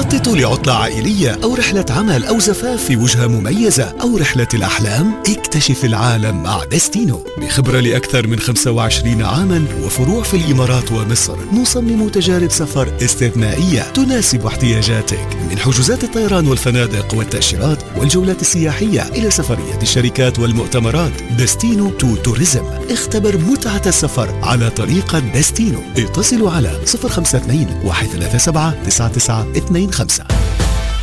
تخطط لعطلة عائلية أو رحلة عمل أو زفاف في وجهة مميزة أو رحلة الأحلام؟ اكتشف العالم مع دستينو. بخبرة لأكثر من 25 عاما وفروع في الإمارات ومصر، نصمم تجارب سفر استثنائية تناسب احتياجاتك، من حجوزات الطيران والفنادق والتأشيرات والجولات السياحية إلى سفرية الشركات والمؤتمرات. دستينو تو توريزم. اختبر متعة السفر على طريقة دستينو. اتصلوا على 052 137 9925.